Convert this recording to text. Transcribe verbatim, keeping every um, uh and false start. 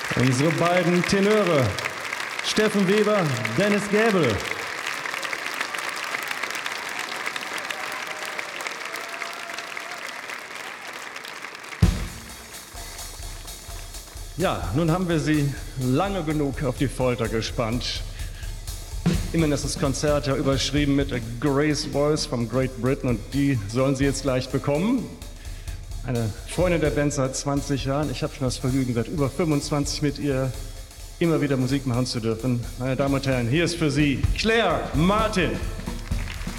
Unsere beiden Tenöre, Steffen Weber, Dennis Gäbel. Ja, nun haben wir Sie lange genug auf die Folter gespannt. Immerhin ist das Konzert ja überschrieben mit A Grace Voice from Great Britain und die sollen Sie jetzt gleich bekommen. Eine Freundin der Band seit zwanzig Jahren. Ich habe schon das Vergnügen, seit über fünfundzwanzig mit ihr immer wieder Musik machen zu dürfen. Meine Damen und Herren, hier ist für Sie Claire Martin.